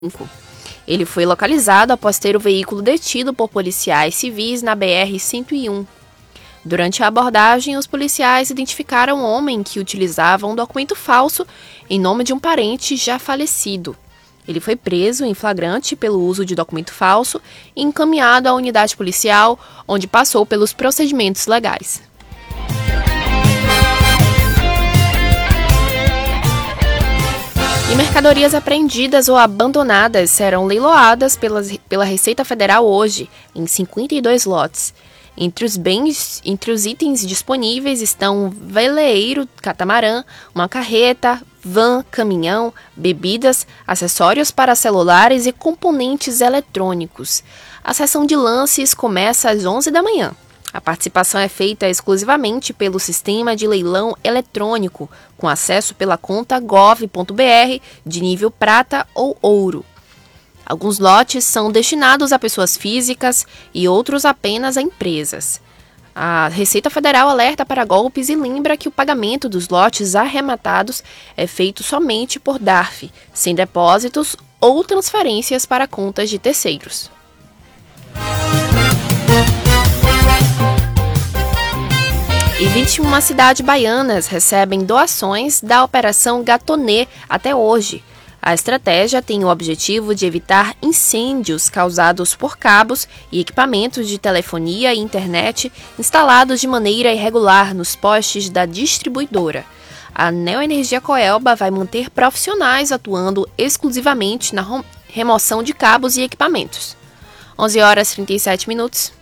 Ele foi localizado após ter o veículo detido por policiais civis na BR-101. Durante a abordagem, os policiais identificaram um homem que utilizava um documento falso em nome de um parente já falecido. Ele foi preso em flagrante pelo uso de documento falso e encaminhado à unidade policial, onde passou pelos procedimentos legais. E mercadorias apreendidas ou abandonadas serão leiloadas pela Receita Federal hoje, em 52 lotes. Entre os itens disponíveis estão um veleiro, catamarã, uma carreta, van, caminhão, bebidas, acessórios para celulares e componentes eletrônicos. A sessão de lances começa às 11 da manhã. A participação é feita exclusivamente pelo sistema de leilão eletrônico, com acesso pela conta gov.br de nível prata ou ouro. Alguns lotes são destinados a pessoas físicas e outros apenas a empresas. A Receita Federal alerta para golpes e lembra que o pagamento dos lotes arrematados é feito somente por DARF, sem depósitos ou transferências para contas de terceiros. E 21 cidades baianas recebem doações da Operação Gatonê até hoje. A estratégia tem o objetivo de evitar incêndios causados por cabos e equipamentos de telefonia e internet instalados de maneira irregular nos postes da distribuidora. A Neoenergia Coelba vai manter profissionais atuando exclusivamente na remoção de cabos e equipamentos. 11h37.